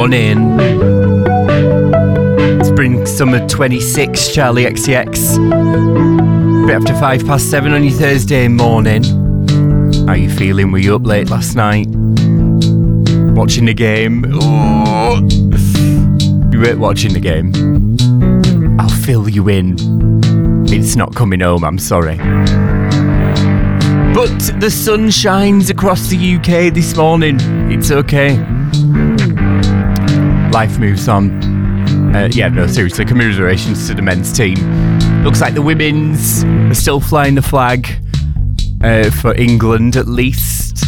morning. Spring Summer 26, Charlie XCX. Bit after 7:05 on your Thursday morning. How you feeling? Were you up late last night? Watching the game? Oh. You weren't watching the game. I'll fill you in. It's not coming home, I'm sorry. But the sun shines across the UK this morning. It's okay. Life moves on. Seriously, commiserations to the men's team. Looks like the women's are still flying the flag for England, at least.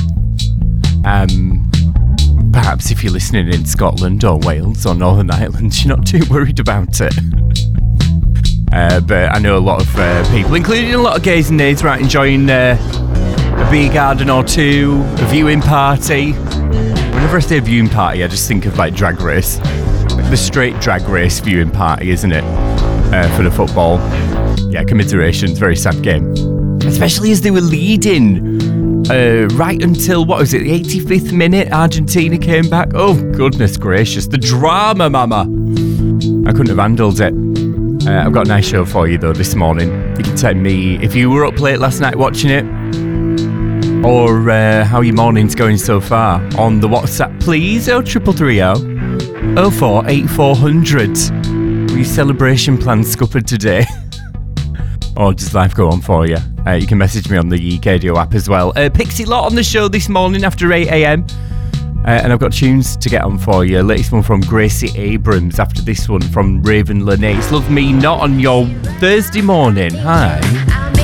Perhaps if you're listening in Scotland or Wales or Northern Ireland, you're not too worried about it. But I know a lot of people, including a lot of gays and nays, right, enjoying a beer garden or two, a viewing party. Whenever I say viewing party, I just think of like Drag Race. Like the straight Drag Race viewing party, isn't it? For the football. Yeah, commiserations, very sad game. Especially as they were leading right until, what was it, the 85th minute, Argentina came back. Oh, goodness gracious, the drama, mama. I couldn't have handled it. I've got a nice show for you, though, this morning. You can tell me if you were up late last night watching it, or how your morning's going so far on the WhatsApp, please. 0330 048400. Were your celebration plans scuppered today? Or does life go on for you? You can message me on the UKDO app as well. Pixie Lot on the show this morning after 8 a.m. And I've got tunes to get on for you. Latest one from Gracie Abrams after this one from Raven Lene. Love Me Not on your Thursday morning. Hi.